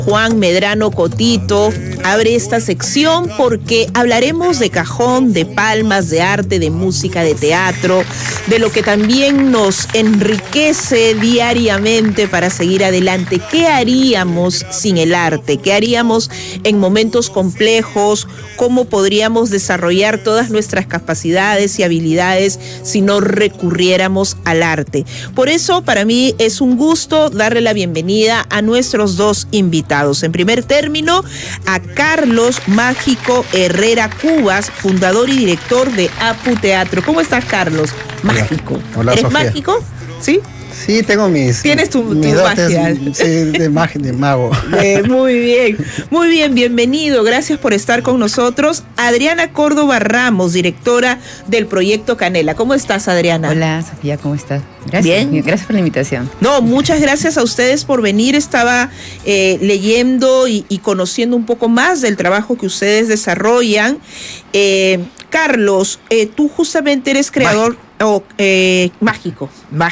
Juan Medrano Cotito abre esta sección porque hablaremos de cajón, de palmas, de arte, de música, de teatro, de lo que también nos enriquece diariamente para seguir adelante. ¿Qué haríamos sin el arte? ¿Qué haríamos en momentos complejos? ¿Cómo podríamos desarrollar todas nuestras capacidades y habilidades si no recurriéramos al arte? Por eso, para mí es un gusto darle la bienvenida a nuestros dos invitados. En primer término, a Carlos Mágico Herrera Cubas, fundador y director de Apu Teatro. ¿Cómo estás, Carlos? Mágico. Hola, ¿Eres Sofía. mágico? ¿Sí? Sí, tengo mis... ¿Tienes tu mis dotes, magia? Sí, de mago. Muy bien, bienvenido, gracias por estar con nosotros. Adriana Córdoba Ramos, directora del Proyecto Canela. ¿Cómo estás, Adriana? Hola, Sofía, ¿cómo estás? Gracias. Bien. Gracias por la invitación. No, muchas gracias a ustedes por venir. Estaba leyendo y conociendo un poco más del trabajo que ustedes desarrollan. Carlos, tú justamente eres creador... Mágico.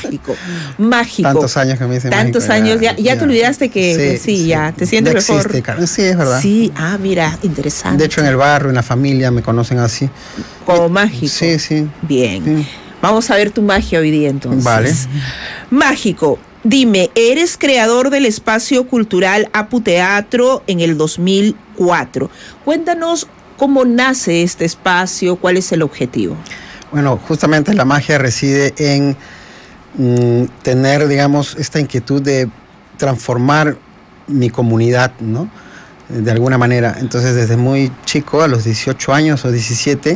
Tantos años que me dicen Tantos mágico, años, ya te olvidaste que sí, ya te sientes ya mejor. existe, sí, es verdad. Sí, mira, interesante. De hecho, en el barrio, en la familia, me conocen así. Como mágico. Sí. Bien. Sí. Vamos a ver tu magia hoy día, entonces. Vale. Mágico, dime, eres creador del espacio cultural Apu Teatro en el 2004. Cuéntanos cómo nace este espacio, cuál es el objetivo. Bueno, justamente la magia reside en tener, digamos, esta inquietud de transformar mi comunidad, ¿no? De alguna manera. Entonces, desde muy chico, a los 18 años o 17,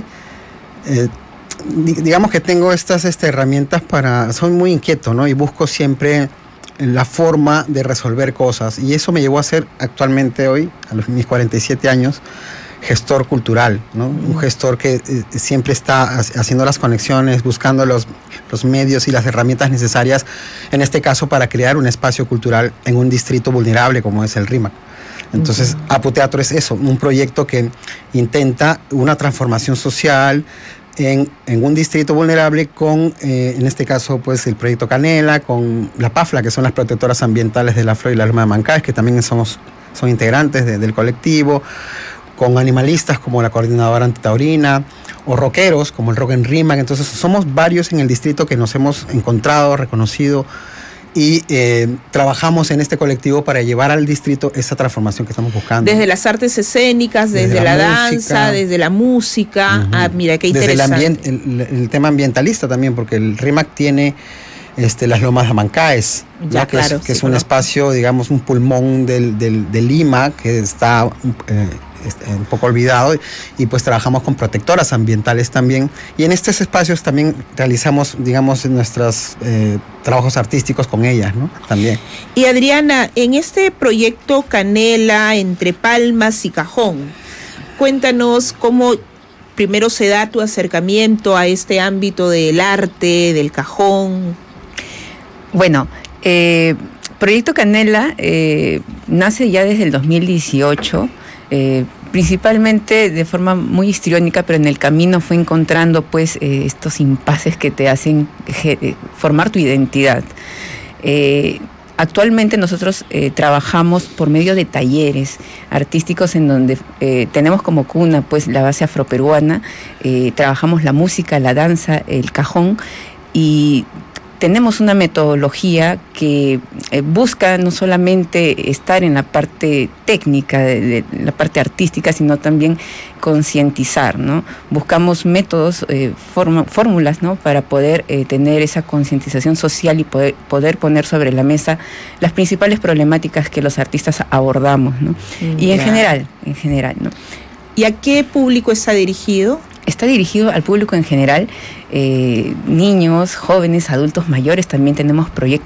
digamos que tengo estas herramientas soy muy inquieto, ¿no? Y busco siempre la forma de resolver cosas. Y eso me llevó a ser actualmente hoy, mis 47 años, gestor cultural, ¿no? Un gestor que siempre está haciendo las conexiones, buscando los medios y las herramientas necesarias, en este caso para crear un espacio cultural en un distrito vulnerable como es el RIMAC. Entonces, Apu Teatro es eso, un proyecto que intenta una transformación social en un distrito vulnerable con, en este caso, pues el Proyecto Canela, con la PAFLA, que son las protectoras ambientales de la Flor y la Loma de Mancaes, que también son integrantes del colectivo, con animalistas como la Coordinadora Antitaurina, o rockeros como el Rock en RIMAC. Entonces somos varios en el distrito que nos hemos encontrado, reconocido y trabajamos en este colectivo para llevar al distrito esa transformación que estamos buscando. Desde las artes escénicas, desde la danza, desde la música. Mira, qué interesante. Desde el tema ambientalista también, porque el RIMAC tiene las lomas de Mancaes, ya, ¿no? claro, que es un espacio, digamos, un pulmón de Lima, que está un poco olvidado, y pues trabajamos con protectoras ambientales también, y en estos espacios también realizamos, digamos, nuestros trabajos artísticos con ellas, ¿no? También. Y Adriana, en este proyecto Canela, entre Palmas y Cajón, cuéntanos cómo primero se da tu acercamiento a este ámbito del arte, del cajón. Bueno, Proyecto Canela nace ya desde el 2018, principalmente de forma muy histriónica, pero en el camino fue encontrando pues estos impases que te hacen formar tu identidad. Actualmente nosotros trabajamos por medio de talleres artísticos en donde tenemos como cuna pues la base afroperuana, trabajamos la música, la danza, el cajón, y tenemos una metodología que busca no solamente estar en la parte técnica, de la parte artística, sino también concientizar, ¿no? Buscamos métodos, fórmulas, ¿no? Para poder tener esa concientización social y poder poner sobre la mesa las principales problemáticas que los artistas abordamos, ¿no? Y en general, ¿no? ¿Y a qué público está dirigido? Está dirigido al público en general, niños, jóvenes, adultos mayores. También tenemos proyectos